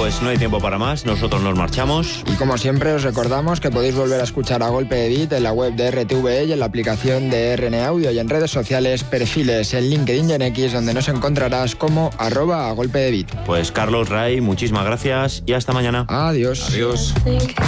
pues no hay tiempo para más, nosotros nos marchamos. Y como siempre os recordamos que podéis volver a escuchar A Golpe de Beat en la web de RTVE y en la aplicación de RN Audio y en redes sociales, perfiles en LinkedIn y en X, donde nos encontrarás como @A Golpe de Beat. Pues Carlos, Ray, muchísimas gracias y hasta mañana. Adiós. Adiós.